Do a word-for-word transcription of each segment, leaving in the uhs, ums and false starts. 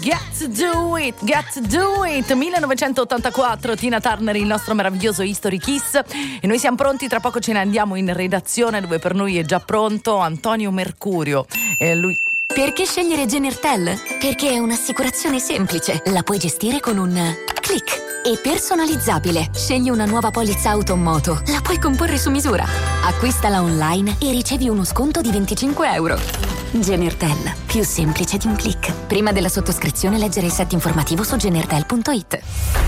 Get to do it, get to do it. millenovecentottantaquattro, Tina Turner, il nostro meraviglioso History Kiss. E noi siamo pronti, tra poco ce ne andiamo in redazione, dove per noi è già pronto Antonio Mercurio. E lui... Perché scegliere Genertel? Perché è un'assicurazione semplice, la puoi gestire con un click. E personalizzabile. Scegli una nuova polizza auto o moto, la puoi comporre su misura. Acquistala online e ricevi uno sconto di venticinque euro. Genertel, più semplice di un click. Prima della sottoscrizione leggere il set informativo su genertel punto it.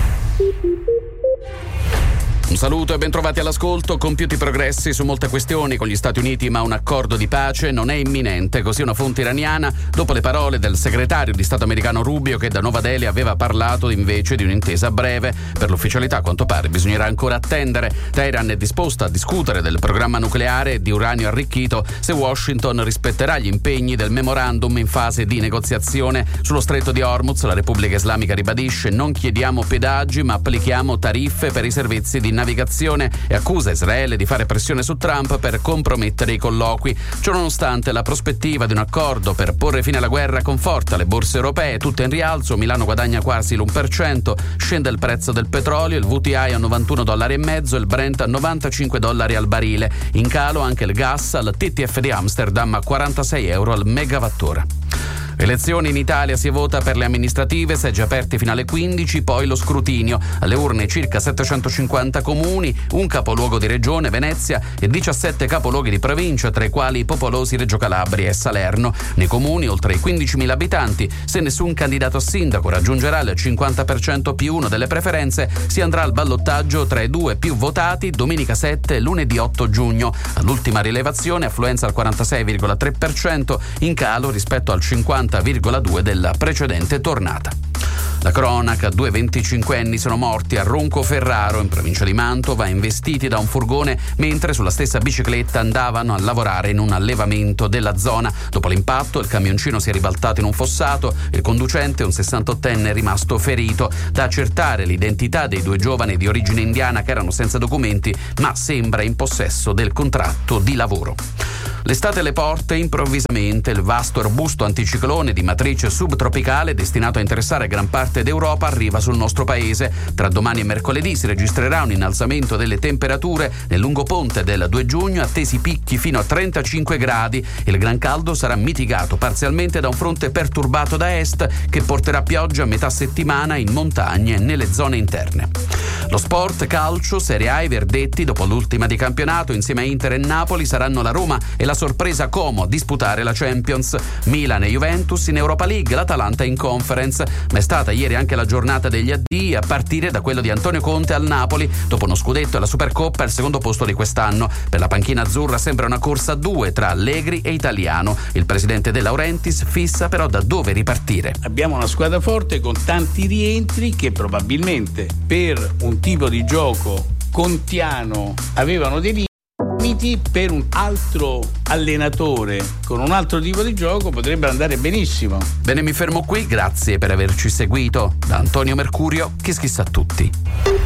Un saluto e bentrovati all'ascolto. Compiuti progressi su molte questioni con gli Stati Uniti, ma un accordo di pace non è imminente, così una fonte iraniana, dopo le parole del segretario di Stato americano Rubio, che da Nuova Delhi aveva parlato invece di un'intesa breve. Per l'ufficialità, a quanto pare, bisognerà ancora attendere. Teheran è disposta a discutere del programma nucleare e di uranio arricchito se Washington rispetterà gli impegni del memorandum in fase di negoziazione. Sullo stretto di Hormuz, la Repubblica Islamica ribadisce: non chiediamo pedaggi, ma applichiamo tariffe per i servizi di navigazione, e accusa Israele di fare pressione su Trump per compromettere i colloqui. Ciononostante, la prospettiva di un accordo per porre fine alla guerra conforta le borse europee, tutte in rialzo. Milano guadagna quasi l'uno per cento, scende il prezzo del petrolio, il W T I a novantuno dollari e mezzo, il Brent a novantacinque dollari al barile. In calo anche il gas al T T F di Amsterdam a quarantasei euro al megawattora. Elezioni in Italia, si vota per le amministrative, seggi aperti fino alle quindici, poi lo scrutinio. Alle urne circa settecentocinquanta comuni, un capoluogo di regione, Venezia, e diciassette capoluoghi di provincia, tra i quali i popolosi Reggio Calabria e Salerno. Nei comuni oltre i quindicimila abitanti, se nessun candidato a sindaco raggiungerà il cinquanta per cento più uno delle preferenze, si andrà al ballottaggio tra i due più votati domenica sette e lunedì otto giugno. All'ultima rilevazione affluenza al quarantasei virgola tre per cento, in calo rispetto al cinquanta virgola due della precedente tornata. La cronaca: due venticinquenni sono morti a Roncoferraro, in provincia di Mantova, investiti da un furgone mentre sulla stessa bicicletta andavano a lavorare in un allevamento della zona. Dopo l'impatto il camioncino si è ribaltato in un fossato, il conducente, un sessantottenne, è rimasto ferito. Da accertare l'identità dei due giovani di origine indiana che erano senza documenti, ma sembra in possesso del contratto di lavoro. L'estate alle porte, improvvisamente il vasto e robusto anticiclone di matrice subtropicale destinato a interessare gran parte d'Europa arriva sul nostro paese. Tra domani e mercoledì si registrerà un innalzamento delle temperature. Nel lungoponte del due giugno attesi picchi fino a trentacinque gradi. Il gran caldo sarà mitigato parzialmente da un fronte perturbato da est che porterà pioggia a metà settimana in montagne e nelle zone interne. Lo sport calcio, Serie A, i verdetti dopo l'ultima di campionato insieme a Inter e Napoli saranno la Roma e la sorpresa Como a disputare la Champions. Milan e Juventus in Europa League, l'Atalanta in Conference. Ma è stata ieri anche la giornata degli addii, a partire da quello di Antonio Conte al Napoli. Dopo uno scudetto e la Supercoppa, al secondo posto di quest'anno. Per la panchina azzurra sembra una corsa a due tra Allegri e Italiano. Il presidente De Laurentiis fissa però da dove ripartire. Abbiamo una squadra forte con tanti rientri che probabilmente per un tipo di gioco contiano avevano dei limiti, per un altro allenatore con un altro tipo di gioco potrebbero andare benissimo. Bene, mi fermo qui, grazie per averci seguito. Da Antonio Mercurio, Kiss Kiss a tutti.